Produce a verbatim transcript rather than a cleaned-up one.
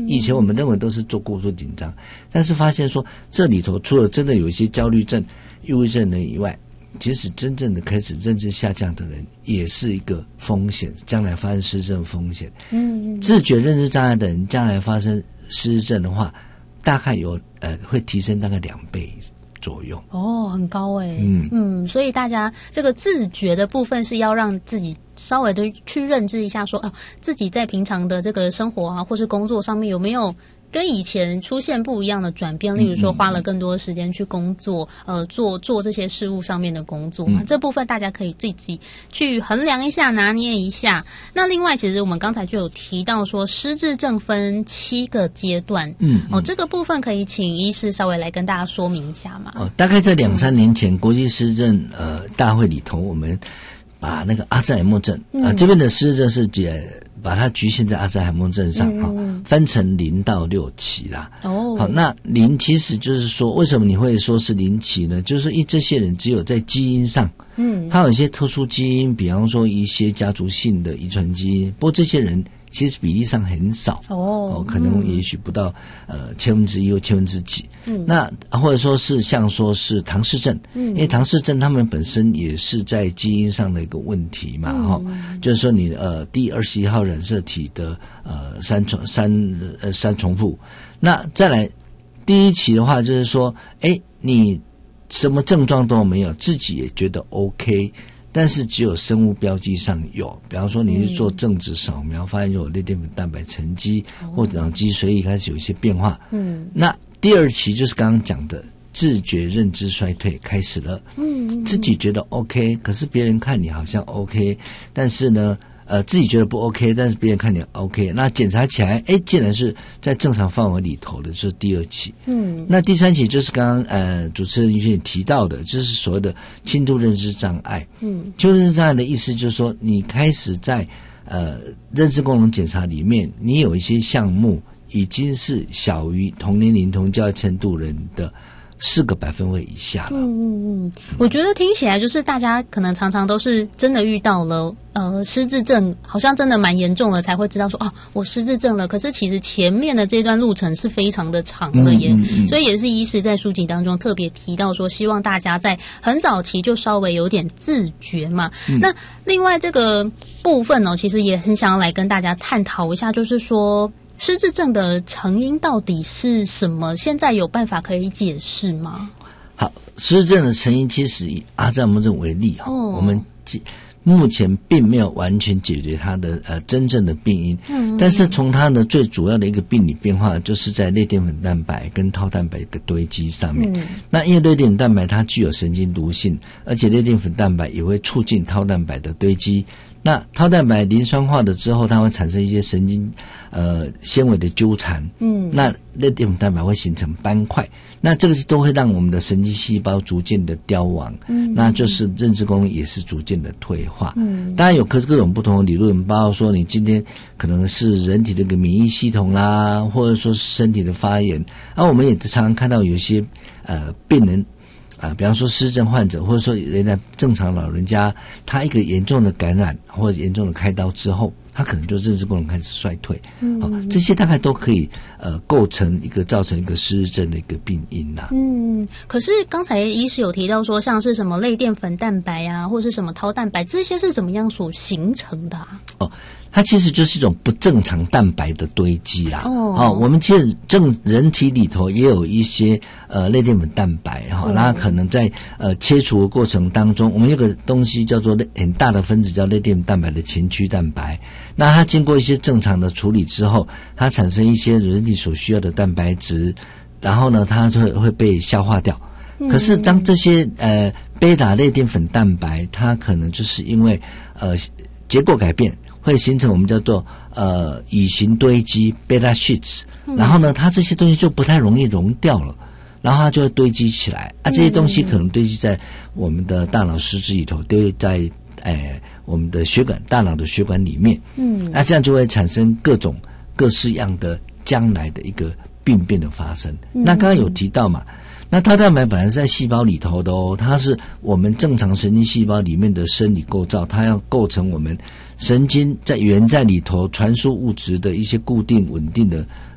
以前我们认为都是做过度紧张，但是发现说这里头除了真的有一些焦虑症、忧郁症人以外，其实真正的开始认知下降的人也是一个风险，将来发生失智症风险。嗯，自觉认知障碍的人将来发生失智症的话，大概有呃会提升大概两倍左右。 哦，很高哎。嗯嗯，所以大家这个自觉的部分是要让自己稍微的去认知一下说，哦、啊，自己在平常的这个生活啊，或是工作上面有没有跟以前出现不一样的转变，例如说花了更多的时间去工作，呃，做做这些事物上面的工作嘛，嗯、这部分大家可以自己去衡量一下，拿捏一下。那另外，其实我们刚才就有提到说，失智症分七个阶段，嗯，哦，这个部分可以请医师稍微来跟大家说明一下嘛。 哦，大概在两三年前，嗯、国际失智症呃大会里头，我们把那个阿兹海默症啊、嗯呃，这边的失智症是解。把它局限在阿兹海默症上哈、嗯，分成零到六期啦。哦，好，那零其实就是说，为什么你会说是零期呢？就是说，因为这些人只有在基因上，嗯，他有一些特殊基因，比方说一些家族性的遗传基因，不过这些人其实比例上很少哦，哦可能也许不到、嗯、呃千分之一或千分之几。嗯，那或者说是像说是唐氏症，嗯，因为唐氏症他们本身也是在基因上的一个问题嘛，哈、嗯，就是说你呃第二十一号染色体的呃三重三呃三重复。那再来第一期的话，就是说，哎，你什么症状都没有，自己也觉得 OK。但是只有生物标记上有，比方说你去做正子扫描，嗯、发现有类淀粉蛋白沉积、哦、或者脊髓液开始有一些变化。嗯，那第二期就是刚刚讲的自觉认知衰退开始了。嗯，自己觉得 OK， 可是别人看你好像 OK， 但是呢，呃，自己觉得不 OK， 但是别人看你 OK， 那检查起来，哎，竟然是在正常范围里头的，就是第二期。嗯，那第三期就是刚刚呃主持人于迅提到的，就是所谓的轻度认知障碍。嗯，轻度认知障碍的意思就是说，你开始在呃认知功能检查里面，你有一些项目已经是小于同年龄同教育程度人的四个百分位以下了。嗯嗯嗯，我觉得听起来就是大家可能常常都是真的遇到了呃失智症，好像真的蛮严重了，才会知道说哦，我失智症了。可是其实前面的这段路程是非常的长的耶，嗯嗯嗯，所以也是医师在书籍当中特别提到说，希望大家在很早期就稍微有点自觉嘛。嗯、那另外这个部分呢、哦，其实也很想要来跟大家探讨一下，就是说，失智症的成因到底是什么？现在有办法可以解释吗？ 好，失智症的成因其实以阿兹海默症为例哈、哦，我们目前并没有完全解决它的呃真正的病因，嗯，但是从它的最主要的一个病理变化，就是在类淀粉蛋白跟套蛋白的堆积上面。嗯、那因为类淀粉蛋白它具有神经毒性，而且类淀粉蛋白也会促进套蛋白的堆积。那套蛋白磷酸化了之后，它会产生一些神经呃纤维的纠缠，嗯，那类淀粉蛋白会形成斑块，那这个是都会让我们的神经细胞逐渐的凋亡，嗯，那就是认知功能也是逐渐的退化，嗯，当然有各各种不同的理论，包括说你今天可能是人体的一个免疫系统啦，或者说是身体的发炎，而、啊、我们也常常看到有些呃病人。啊，比方说失智症患者，或者说人家正常老人家，他一个严重的感染或者严重的开刀之后，他可能就认知功能开始衰退。嗯，哦，这些大概都可以呃构成一个造成一个失智症的一个病因呐、啊。 嗯，可是刚才医师有提到说，像是什么类淀粉蛋白啊，或是什么套蛋白，这些是怎么样所形成的啊？ 哦。它其实就是一种不正常蛋白的堆积啦。哦，哦我们其实正人体里头也有一些呃类淀粉蛋白哈，哦、那可能在呃切除的过程当中，我们有个东西叫做很大的分子叫类淀粉蛋白的前驱蛋白。那它经过一些正常的处理之后，它产生一些人体所需要的蛋白质，然后呢，它会会被消化掉。嗯、可是当这些呃贝塔类淀粉蛋白，它可能就是因为呃结构改变。会形成我们叫做呃乙型堆积 beta sheets，嗯、然后呢，它这些东西就不太容易溶掉了，然后它就会堆积起来啊。这些东西可能堆积在我们的大脑实质里头，堆在呃我们的血管、大脑的血管里面。嗯，那这样就会产生各种各式样的将来的一个病变的发生。嗯、那刚刚有提到嘛。那套蛋白本来是在细胞里头的哦，它是我们正常神经细胞里面的生理构造，它要构成我们神经在原在里头传输物质的一些固定稳定的